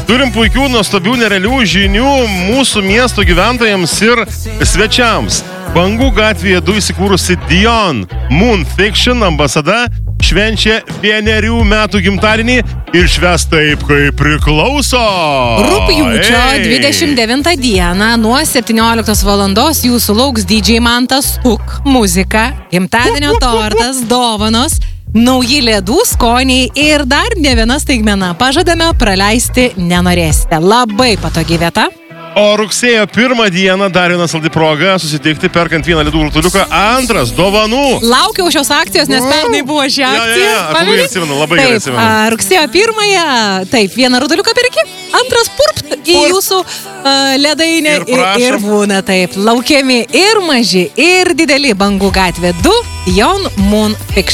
Turim puikių, nuostabių, nerealių žinių mūsų miesto gyventojams ir svečiams. Bangų gatvėje 2 įsikūrusi Dion Moon Fiction ambasada švenčia 1 metų gimtadienį ir švęs taip, kaip priklauso. Rugpjūčio 29 dieną nuo 17 valandos jūsų lauks DJ Mantas Stuk, muzika, gimtadienio tortas, dovanos, nauji ledų skoniai ir dar ne viena staigmena. Pažadame, praleisti nenorėsite. Labai patogi vieta. O rugsėjo 1 dieną dar viena saldi proga susitikti perkant vieną ledų rutuliuką, antras dovanų. Laukiau šios akcijos, nes pernai buvo ši akcija. Labai gerai atsimenu. Rugsėjo 1, taip, vieną rutuliuką perki, antras purpt į jūsų ledainę ir būna taip. Laukiami ir maži, ir dideli Bangų gatvė 2, Dion Moon Fiction.